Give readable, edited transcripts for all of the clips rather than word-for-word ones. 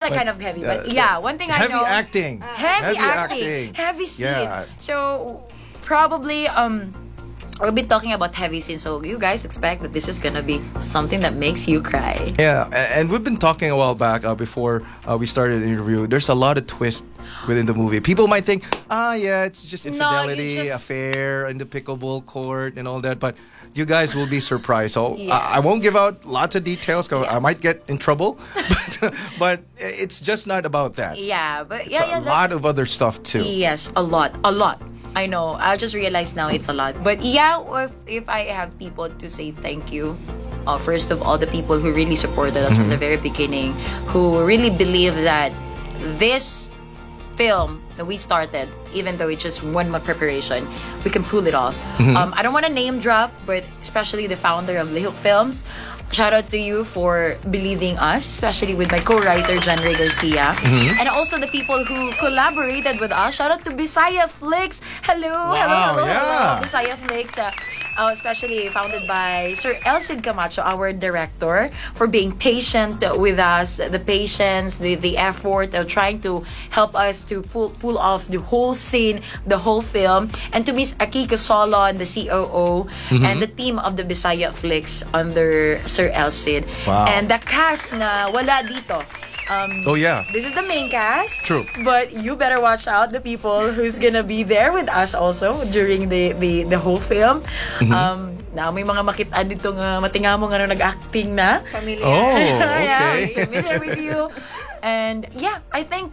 But, kind of heavy, but yeah, one thing I know. Acting. Heavy acting. Heavy scene. Yeah. So, probably, we'll be talking about heavy scenes, so you guys expect that this is gonna be something that makes you cry. Yeah, and we've been talking a while back before we started the interview. There's a lot of twist within the movie. People might think, yeah, it's just infidelity, affair, in the pickleball court, and all that. But you guys will be surprised. So Yes. I won't give out lots of details because I might get in trouble. but it's just not about that. Yeah, but It's a lot of other stuff too. Yes, a lot. I know. I just realized now it's a lot. But yeah, if I have people to say thank you, first of all, the people who really supported us from the very beginning, who really believe that this film that we started, even though it's just 1 month preparation, we can pull it off. I don't want to name drop, but especially the founder of Lihok Films, shout out to you for believing us, especially with my co-writer John Ray Garcia, and also the people who collaborated with us. Shout out to Bisaya Flix. Hello, hello, Bisaya Flix. Especially founded by Sir Elcid Camacho, our director, for being patient with us, the patience, the effort of trying to help us to pull off the whole scene, the whole film, and to Miss Akiko Solon, the COO, and the team of the Bisaya Flix under Sir Elcid. Wow. And the cast na wala dito. This is the main cast. True. But you better watch out the people who's gonna be there with us also during the whole film. Na may mga makitaan dito nga matingamong nag-acting na. Familiar. Oh, okay. Yeah, familiar with you. And yeah, I think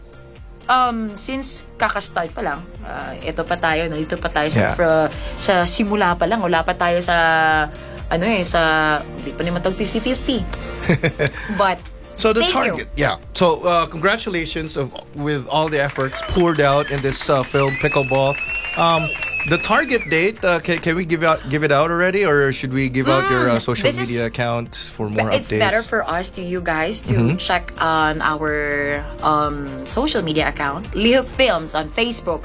since kaka-start pa lang, ito pa tayo, nandito pa tayo sa simula pa lang, wala pa tayo sa hindi pa naman 50-50. But so the thank target, you. So congratulations with all the efforts poured out in this film Pickleball. The target date, can we give it out already, or should we give out your social media account for more updates? It's better for us you guys to check on our social media account, Lihok Films on Facebook.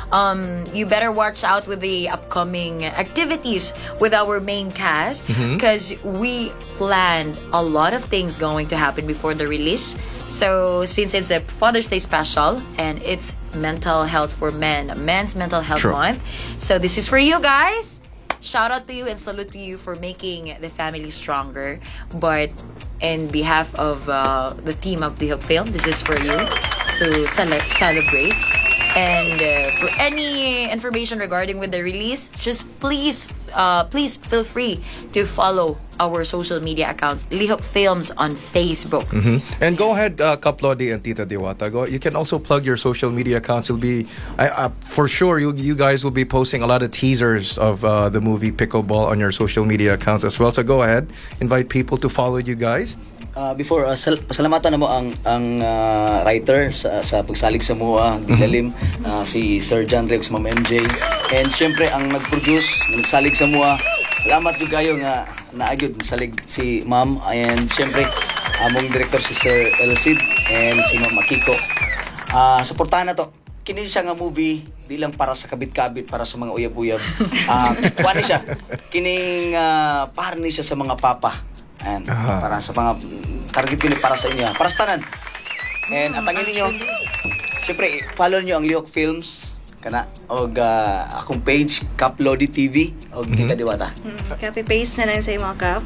You better watch out with the upcoming activities with our main cast, because we planned a lot of things going to happen before the release. So since it's a Father's Day special and it's mental health for men, Men's Mental Health Month, so this is for you guys. Shout out to you and salute to you for making the family stronger. But in behalf of the team of the Hope Film, this is for you to celebrate. And for any information regarding with the release, just please feel free to follow our social media accounts, Lihok Films on Facebook. And go ahead, Kap Lodi and Tita Diwata. You can also plug your social media accounts. It'll be, for sure, you guys will be posting a lot of teasers of the movie Pickleball on your social media accounts as well. So go ahead, invite people to follow you guys. Before, pasalamatan na mo ang writer sa pagsalig sa MOA, Dilalim, si Sir John Rex, Ma'am MJ. And syempre, ang nag-produce, nagsalig sa MOA, salamat yung kayo nga naagad, nasalig si Ma'am. And syempre, among director si Sir Elcid and si Ma'am Akiko. Suportahan na to. Kini siya nga movie, di lang para sa kabit-kabit, para sa mga uyab-uyab. Kuha siya. Kining para ni siya sa mga papa. And para sa mga target ko para sa inyo, para sa tanan. And atangin niyo, syempre follow niyo ang Lihok Films kana og akong page Kap Lodi TV og Tita Diwata. Copy paste na lang sa mga Kap.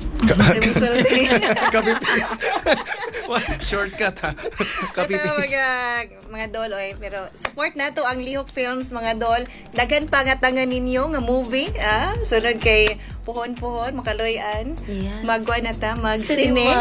Copy paste. Shortcut ha. Copy paste. Mga dol pero support nato ang Lihok Films mga dol. Daghan pa nga tangan ninyo nga movie, sunod kay puhon-puhon makaloyan. Yes. Magwa na ta magsine.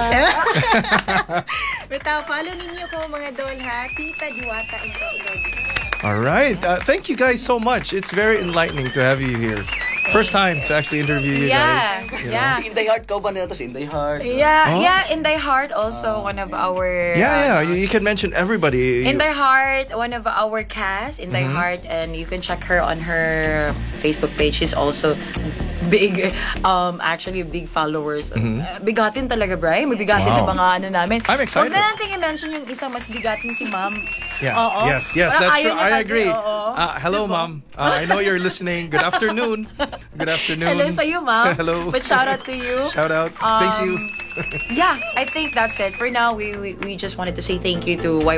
Bitaw follow ninyo ko mga dol ha, Tita Diwata and Kap Lodi. All right. Thank you guys so much. It's very enlightening to have you here. First time to actually interview you guys. Yeah. Si Inday Heart, kauban nito si Inday Heart. Yeah, Inday Heart also one of our you can mention everybody. Inday Heart, one of our cast, Inday Heart, and you can check her on her Facebook page. She's also big actually big followers. Bigatin talaga, Brian. Mabigatin na mga ano namin. I'm excited. Huwag na natin i-mention yung isang mas bigatin si Ma'am. Yeah. Yes, that's true. I agree. Hello, Ma'am. I know you're listening. Good afternoon. Good afternoon. Hello sa you, Ma'am. Hello. But shout out to you. Shout out. Thank you. Yeah, I think that's it. For now, we just wanted to say thank you to